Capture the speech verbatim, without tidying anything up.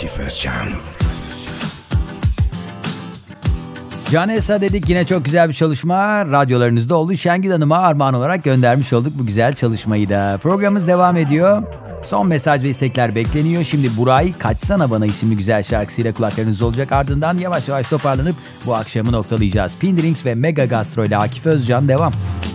Akif Özcan. Canesa dedik, yine çok güzel bir çalışma radyolarınızda oldu. Şengül Hanım'a armağan olarak göndermiş olduk bu güzel çalışmayı da. Programımız devam ediyor. Son mesaj ve istekler bekleniyor. Şimdi Buray Kaçsana Bana isimli güzel şarkısıyla kulaklarınızda olacak. Ardından yavaş yavaş toparlanıp bu akşamı noktalayacağız. Pindrings ve Mega Gastro ile Akif Özcan devam.